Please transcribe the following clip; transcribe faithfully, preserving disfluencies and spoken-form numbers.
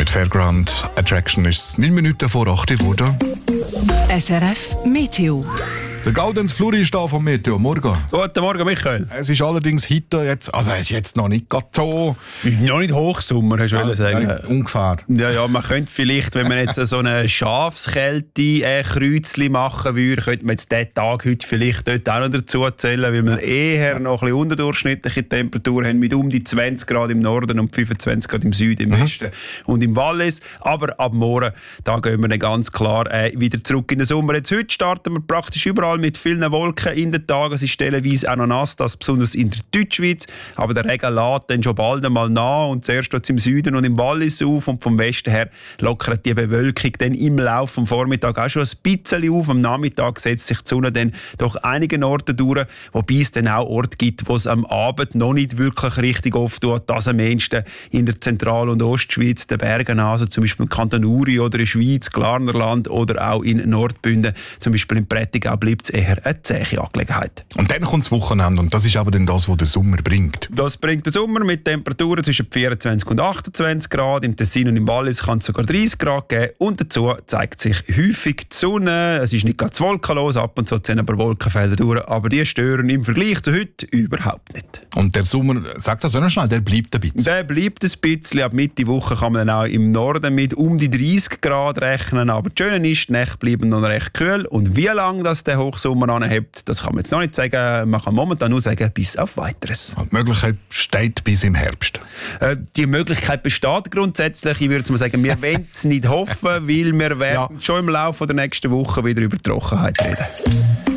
die Fairground Attraction ist neun Minuten vor acht Uhr geworden. S R F Meteo. Der Gaudenz Fluri ist da vom Meteo. Morgen. Guten Morgen, Michael. Es ist allerdings heute jetzt, also es ist jetzt noch nicht gerade so. Ist noch nicht Hochsommer, hast du Ja, sagen. ja, ungefähr. Ja, ja, man könnte vielleicht, wenn man jetzt so eine Schafskälte-Kreuzli machen würde, könnte man jetzt diesen Tag heute vielleicht dort auch noch dazu zählen, weil wir eher noch ein bisschen unterdurchschnittliche Temperaturen haben, mit um die zwanzig Grad im Norden und fünfundzwanzig Grad im Süden, im Mhm. Westen und im Wallis. Aber ab morgen, da gehen wir dann ganz klar äh, wieder zurück in den Sommer. Jetzt heute starten wir praktisch überall mit vielen Wolken in den Tagen. Es ist stellenweise auch noch nass, das besonders in der Deutschschweiz. Aber der Regen lädt dann schon bald einmal nach und zuerst dort im Süden und im Wallis auf und vom Westen her lockert die Bewölkung dann im Laufe des Vormittags auch schon ein bisschen auf. Am Nachmittag setzt sich die Sonne dann doch einigen Orten durch, wobei es dann auch Orte gibt, wo es am Abend noch nicht wirklich richtig oft tut. Das am ehesten in der Zentral- und Ostschweiz, den Bergen, also zum Beispiel im Kanton Uri oder in der Schweiz, Glarnerland oder auch in Nordbünden, zum Beispiel in Prättigau, bleibt es eher eine zähe Angelegenheit. Und dann kommt das Wochenende und das ist aber dann das, was der Sommer bringt. Das bringt den Sommer mit Temperaturen zwischen vierundzwanzig und achtundzwanzig Grad. Im Tessin und im Wallis kann es sogar dreißig Grad geben. Und dazu zeigt sich häufig die Sonne. Es ist nicht ganz wolkenlos, ab und zu ziehen aber Wolkenfelder durch. Aber die stören im Vergleich zu heute überhaupt nicht. Und der Sommer, sag das auch noch schnell, der bleibt ein bisschen. Der bleibt ein bisschen. Ab Mitte Woche kann man dann auch im Norden mit um die dreißig Grad rechnen. Aber das Schöne ist, die Nächte bleiben noch recht kühl. Und wie lange das der Hochsommer anhebt, das kann man jetzt noch nicht sagen. Man kann momentan nur sagen, bis auf Weiteres. Die Möglichkeit besteht bis im Herbst. Äh, die Möglichkeit besteht grundsätzlich. Ich würde mal sagen, wir wollen es nicht hoffen, weil wir werden Ja. schon im Laufe der nächsten Woche wieder über Trockenheit reden.